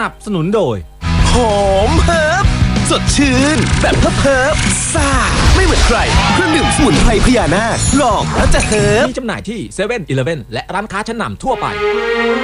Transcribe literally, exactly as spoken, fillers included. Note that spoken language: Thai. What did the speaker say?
นับสนุนโดยหอมเฮิร์บสดชื่นแบบเฮิร์บเฮิร์บซ่าไม่เหมือนใครเครื่องดื่มสมุนไพรพญานาคลองแล้วจะเฮิร์บมีจำหน่ายที่เซเว่นอีเลฟเว่นและร้านค้าชั้นนำทั่วไป